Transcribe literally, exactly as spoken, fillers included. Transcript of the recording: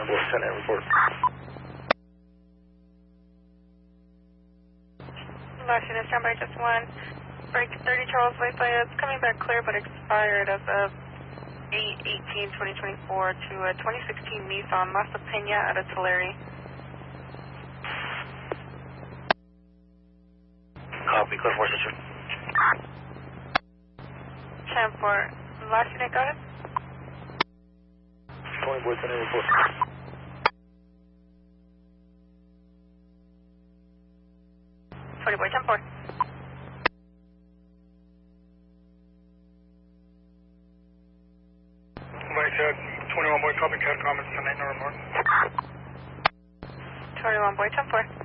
Boy ten eight report. Last unit, standby just one. Break thirty Charles Way Fayette, coming back clear but expired as of eight eighteen twenty twenty-four to a twenty sixteen Nissan Masa Pena out of Tulare. Copy, clear for sister. ten four. Last unit, go ahead. twenty Boy ten eight report. twenty Boy ten four. Like said, twenty-one Boy copy, cat comments, ten eight, no report. twenty-one Boy ten four.